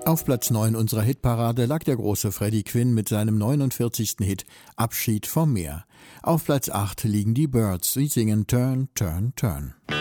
Auf Platz 9 unserer Hitparade lag der große Freddie Quinn mit seinem 49. Hit Abschied vom Meer. Auf Platz 8 liegen die Byrds, sie singen Turn, Turn, Turn.